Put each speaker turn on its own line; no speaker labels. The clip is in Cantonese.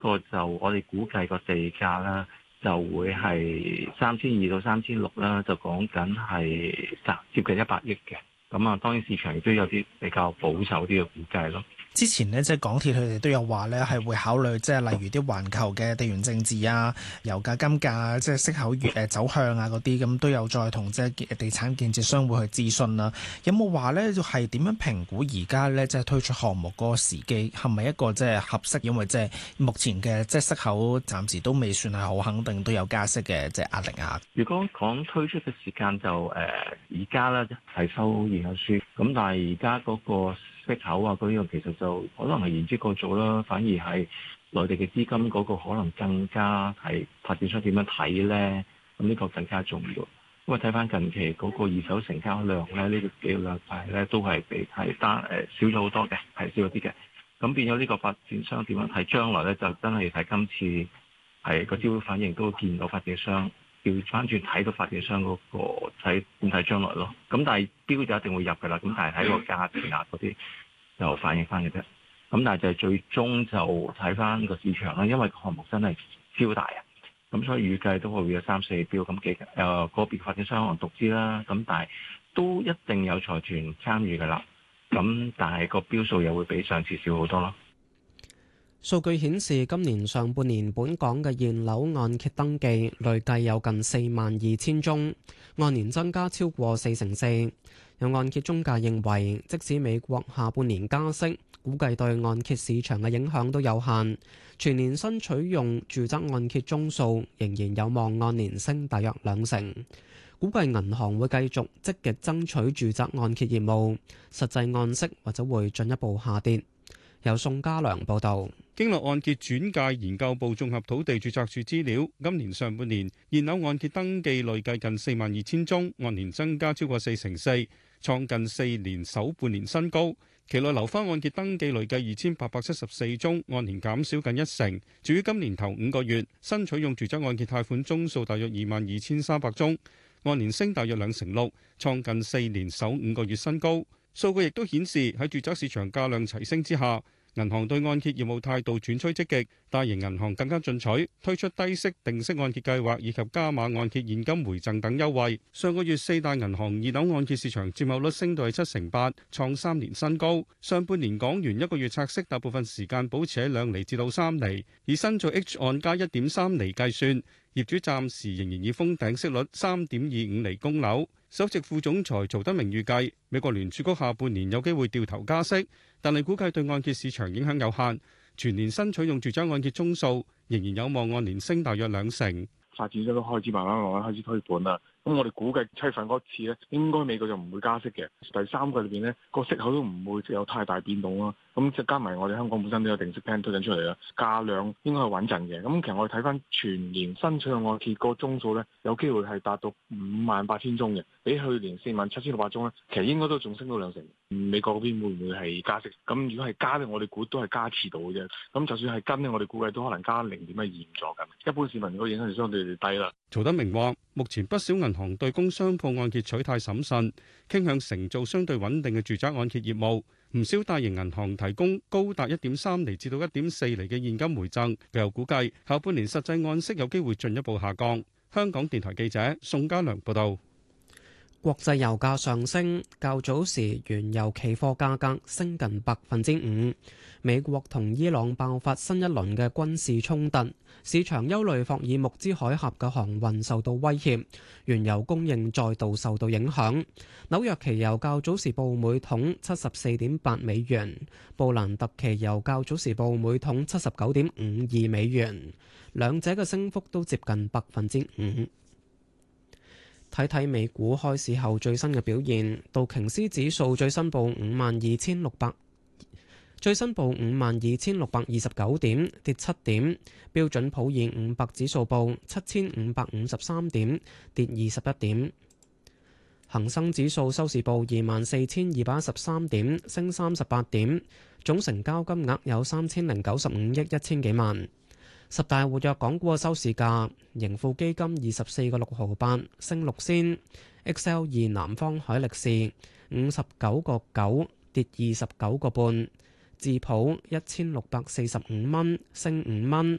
個就我哋估計個地價啦，就會係3200到3600啦，就講緊係接近100億嘅。咁啊，當然市場亦都有啲比較保守啲嘅估計咯。
之前呢，即係港鐵佢哋都有話咧，係會考慮即係例如啲環球嘅地緣政治啊、油價、金價、即係息口走向啊嗰啲，咁都有再同即係地產建設商會去諮詢啦。有冇話咧係點樣評估而家咧即係推出項目嗰個時機係咪一個即係合適？因為即係目前嘅即係息口暫時都未算係好肯定，都有加息嘅即係壓力啊。
如果講推出嘅時間就而家咧係收現有書，咁但係而家嗰個息口啊嗰樣其實就可能係言之過早啦，反而係內地嘅資金嗰個可能更加係發展商點樣睇咧，咁呢個更加重要。因為睇翻近期嗰個二手成交量咧，呢個幾個禮拜咧都係比係少咗好多嘅，係少咗啲嘅。咁變咗呢個發展商點樣睇將來咧，就真係睇今次係個招股反應都見到發展商。調翻轉睇到發展商嗰個睇點睇將來咯，咁但係標就一定會入㗎啦，咁但係睇個價錢啊嗰啲就反映翻嘅啫。咁但係就係最終就睇翻個市場啦，因為個項目真係超大啊，咁所以預計都會有3、4標咁幾個別發展商可能獨資啦，咁但係都一定有財團參與㗎啦。咁但係個標數又會比上次少好多咯。
數據顯示，今年上半年本港嘅現樓按揭登記累計有近42,000宗，按年增加超過44%。有按揭中介認為，即使美國下半年加息，估計對按揭市場嘅影響都有限。全年新取用住宅按揭宗數仍然有望按年升大約20%。估計銀行會繼續積極爭取住宅按揭業務，實際按息或者會進一步下跌。由宋家良報導。
經絡按揭轉介研究部綜合土地註冊處資料，今年上半年現樓按揭登記累計近42,000宗，按年增加超過44%，創近4年首半年新高。期內樓花按揭登記累計2,874宗，按年減少近1成。至於今年頭5個月，新取用住宅按揭貸款宗數大約22,300宗，按年升大約2.6%，創近4年首5個月新高。數據亦都顯示喺住宅市場價量齊升之下，銀行對按揭業務態度轉趨積極，大型銀行更加進取，推出低息定息按揭計劃以及加碼按揭現金回贈等優惠。上個月4大銀行二樓按揭市場佔有率升到係7.8%，創3年新高。上半年港元1個月拆息大部分時間保持喺2厘至到3厘，以新造 H 按加1.3厘計算，業主暫時仍然以封頂息率3.25厘供樓。首席副總裁曹德明預計，美國聯儲局下半年有機會掉頭加息，但係估計對按揭市場影響有限。全年新取用住宅按揭宗數仍然有望按年升大約2成。
發展商都開始慢慢開始推盤啦。咁我哋估計7月份嗰次咧，應該美國就唔會加息嘅。第3季裏邊咧，個息口都唔會有太大變動咯。咁即加埋我哋香港本身都有定息 plan 推緊出嚟啦，價量應該係穩陣嘅。咁其實我哋睇翻全年新取用按揭個宗數咧，有機會係達到58,000宗嘅，比去年47,600宗咧，其實應該都仲升到2成。美國嗰邊會唔會係加息？咁如果係加咧，我哋估都係加遲到嘅啫。咁就算係跟咧，我哋估計都可能加0.12左右。一般市民個影響就相對低啦。
曹德明話：目前不少銀行對公商鋪按揭取態審慎，傾向承做相對穩定嘅住宅按揭業務。唔少大型銀行提供高達1.3厘至到1.4厘嘅現金回贈。佢又估計下半年實際按息有機會進一步下降。香港電台記者宋家良報道。
國際油價上升，較早時原油期貨價格升近5%。美國同伊朗爆發新一輪嘅軍事衝突，市場憂慮霍爾木茲海峽嘅航運受到威脅，原油供應再度受到影響。紐約期油較早時報每桶74.8美元，布蘭特期油較早時報每桶79.52美元，兩者嘅升幅都接近5%。睇睇美股開市後最新嘅表現，道瓊斯指數最新報52,629點，跌7點；標準普爾500指數報7,553點，跌21點；恒生指數收市報24,213點，升38點，總成交金額有3,095億1千幾萬。十大活躍港股嘅收市價，盈富基金24個6毫8，升6仙；XL2 南方海力士59個9，跌29個半； 智普1645蚊，升5蚊；